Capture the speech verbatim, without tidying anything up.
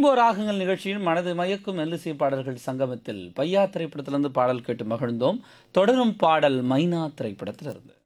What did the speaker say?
Rainbow ராகங்கள் நிகழ்ச்சியில் மனது மயக்கும் மெல்லிசை பாடல்கள் சங்கமத்தில் பையா திரைப்படத்திலிருந்து பாடல் கேட்டு மகிழ்ந்தோம். தொடரும் பாடல் மைனா திரைப்படத்திலிருந்து.